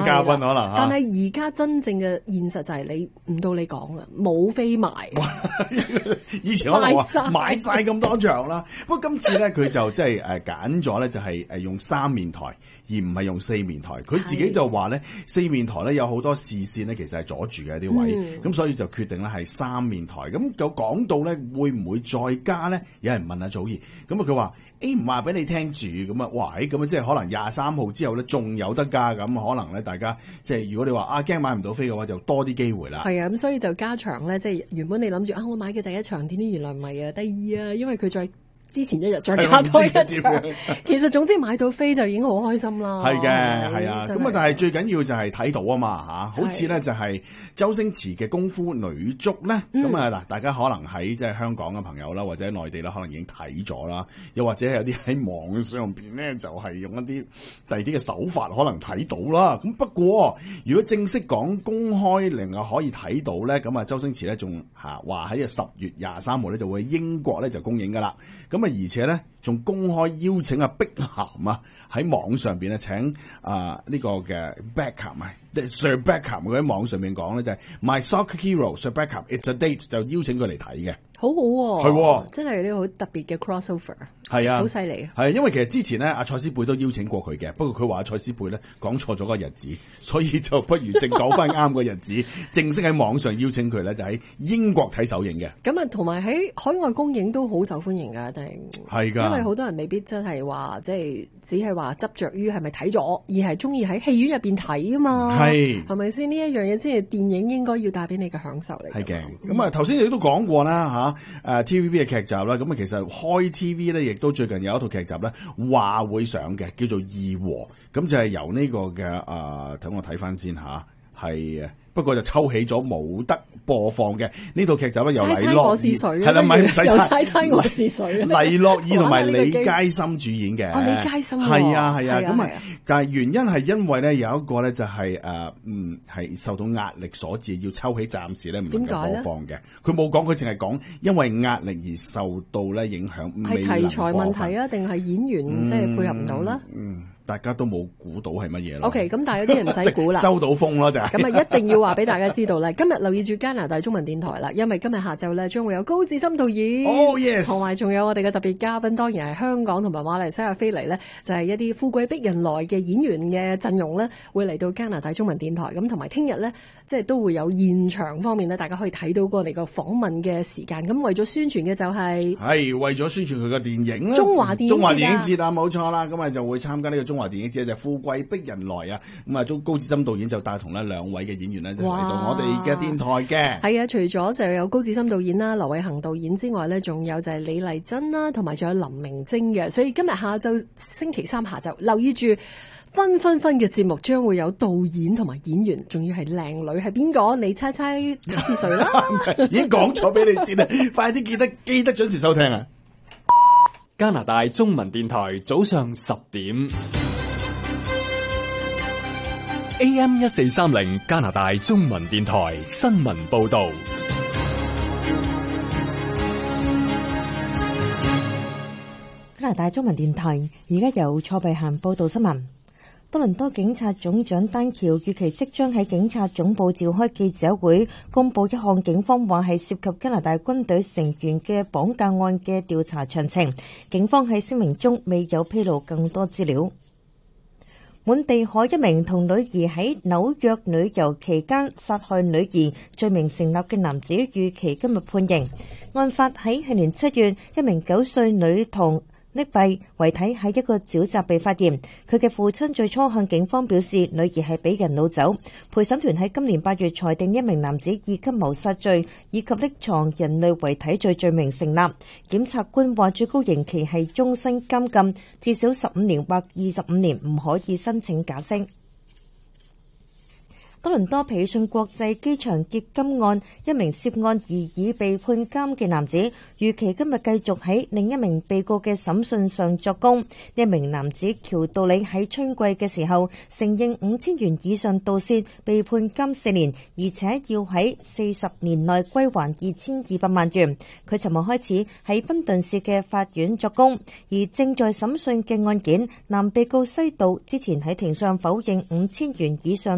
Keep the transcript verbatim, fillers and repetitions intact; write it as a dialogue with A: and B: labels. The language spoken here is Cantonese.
A: 嘉賓可能嚇。
B: 但係而家真正嘅現實就係你唔到你講啦，冇飛賣。
A: 以前可能話買晒咁多場啦，不過今次咧佢就即係誒揀咗咧就係誒用三面台，而唔係用四面台。佢自己就話咧四面台咧有好多視線咧其實係阻住嘅一啲位，咁、嗯、所以就決定咧係三面台。咁就講到咧會唔會再加咧？有人問阿祖兒，咁啊佢話。誒唔話俾你聽住咁啊，哇！咁啊，即係可能廿三號之後咧，仲有得加咁，可能咧大家即係如果你話啊驚買唔到飛嘅話，就多啲機會啦。係啊，咁所以就加場咧，即係原本你諗住啊，我買嘅第一場點知原來唔係啊，第二啊，因為佢再之前一日再加多一場，其實總之買到飛就已經好開心啦。係嘅，係啊，咁啊，但係最緊要就係睇到啊嘛嚇，好似咧就係周星馳嘅功夫女足咧，咁啊嗱，大家可能喺即係香港嘅朋友啦，或者內地啦，可能已經睇咗啦，又或者係有啲喺網上邊咧，就係用一啲第二啲嘅手法可能睇到啦。咁不過如果正式講公開令啊可以睇到咧，咁啊周星馳咧仲嚇話喺十月廿三號咧就會喺英國咧就公映噶啦。咁啊，而且咧，仲公開邀請阿碧咸啊喺網上邊咧請啊呢、這個嘅 Beckham 啊 Sir Beckham 佢喺網上面講咧就係、是、My Soccer Hero Sir Beckham It's a Date 就邀請佢嚟睇嘅，好好喎、啊，係、哦、真係呢個好特別嘅 crossover。係啊，好犀利。係因為其實之前咧，阿蔡思貝都邀請過佢嘅，不過佢話蔡思貝咧講錯咗個日子，所以就不如正講翻啱個日子，正式喺網上邀請佢咧，就喺英國睇首映嘅。咁啊，同埋喺海外公映都好受歡迎噶，定係噶，因為好多人未必真係話即係只係話執着於係咪睇咗，而係中意喺戲院入邊睇啊嘛。係係咪先呢一樣嘢先係電影應該要帶俾你嘅享受嚟？係嘅。咁啊，頭先你都講過啦吓，誒 T V B 嘅劇集啦，咁啊其實開 T V 咧亦都最近有一套劇集咧，話會上嘅，叫做《義和》，咁就係由呢個嘅啊，等、呃、我睇翻先吓，係啊。不過就抽起咗冇得播放嘅呢套劇集咧，由黎諾懿係啦，咪唔使猜猜我是誰，黎諾懿同埋李佳芯主演嘅。哦，李佳芯係啊係啊，咁啊，但係原因係因為咧有一個咧就係、是、誒、呃、嗯係受到壓力所致，要抽起，暫時咧唔能夠播放嘅。佢冇講，佢淨係講因為壓力而受到咧影響。係題材問題啊，定係演員即係配合唔到啦？嗯。大家都冇估到係乜嘢咯。O K， 咁但係有啲人唔使估啦，收到風咯就係。咁啊，一定要話俾大家知道咧。今日留意住加拿大中文電台啦，因為今日下晝咧將會有高志森導演，哦 yes，同埋仲有我哋嘅特別嘉賓，當然係香港同埋馬來西亞飛嚟咧，就係、是、一啲富貴逼人來嘅演員嘅陣容咧，會嚟到加拿大中文電台。咁同埋聽日咧，即係都會有現場方面咧，大家可以睇到過我哋個訪問嘅時間。咁為咗宣傳嘅就係、是、係為咗宣傳佢嘅電影啦，中華電影節中華電影節啊，冇錯啦。咁啊就會參加呢個中華電影節，就係、富貴逼人來啊！咁啊，高志森導演就帶同咧兩位嘅演員咧就嚟到我哋嘅電台嘅。係啊，除咗就有高志森導演啦、劉偉恒導演之外咧，仲有就係李麗珍啦，同埋仲有林明禎嘅。所以今日下晝星期三下晝留意住分分分嘅節目，將會有導演同埋演員，仲要係靚女，係邊個？你猜猜是誰啦？已經講咗俾你知啦，快啲記得記得準時收聽啊！
C: 加拿大中文電台早上十點 A M 一四三零，加拿大中文電台新聞報道。
D: 加拿大中文電台而家由蔡碧嫻報道新聞。多倫多警察總長丹橋預期即將喺警察總部召開記者會，公布一項警方話係涉及加拿大軍隊成員嘅綁架案嘅調查詳情。警方喺聲明中未有披露更多資料。滿地可一名同女兒喺紐約旅遊期間殺害女兒罪名成立嘅男子，預期今日判刑。案發喺去年七月，一名九歲女童溺斃，遺體喺一個沼澤被發現。佢嘅父親最初向警方表示，女兒係俾人擄走。陪審團喺今年八月裁定一名男子二級謀殺罪以及匿藏人類遺體罪罪名成立。檢察官話最高刑期係終身監禁，至少十五年或二十五年，唔可以申請假釋。多倫多皮遜國際機場劫金案，一名涉案而已被判監嘅男子，預期今日繼續喺另一名被告嘅審訊上作供。一名男子喬道理喺春季嘅時候承認五千元以上盜竊，被判監四年，而且要喺四十年內歸還二千二百萬元。佢尋日開始喺賓頓市嘅法院作供，而正在審訊嘅案件，男被告西道之前喺庭上否認五千元以上